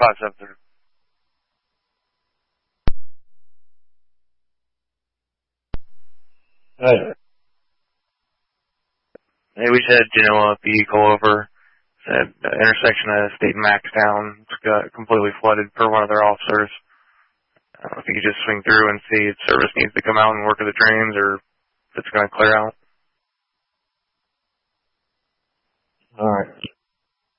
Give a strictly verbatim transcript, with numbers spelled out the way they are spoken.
five seven three. Hey. Hey, we just had Genoa vehicle over. Said uh, intersection of State and Maxtown. It's got completely flooded per one of their officers. I don't know if you could just swing through and see if service needs to come out and work with the drains or if it's going to clear out. All right.